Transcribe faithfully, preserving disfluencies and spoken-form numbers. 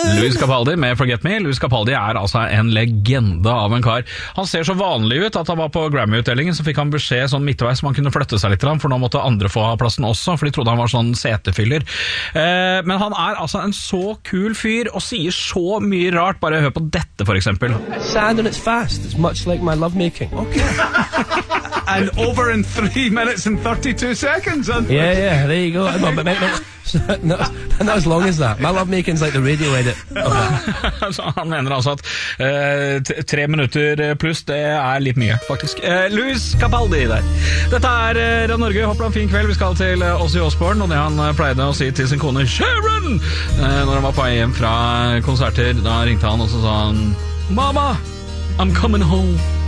Louis Capaldi med Forget Me. Louis Capaldi er altså en legende av en kar. Han ser så vanlig ut at han var på Grammy-utdelingen, så fikk han beskjed sånn midtveis som han kunne flytte seg litt, for nå måtte andre få ha plassen også, for de trodde han var sånn setefyller. Eh, men han er altså en så kul fyr, og sier så mye rart. Bare hør på dette for eksempel. Sound and it's fast. It's much like my lovemaking. Okay. And over in three minutes and thirty-two seconds. And yeah, yeah, there you go. No, but, but, but, not, not as long as that. My lovemaking like the radio edit. Så han mener altså at uh, tre minutter pluss, det er litt mye, faktisk. Uh, Louis Capaldi der. Dette er uh, Radio Norge. Håper du har en fin kveld. Vi skal til uh, Ozzy Osbourne, og det han uh, pleide å si til sin kone Sharon uh, når han var på vei hjem fra konserter. Da ringte han, og så sa han Mama, I'm coming home.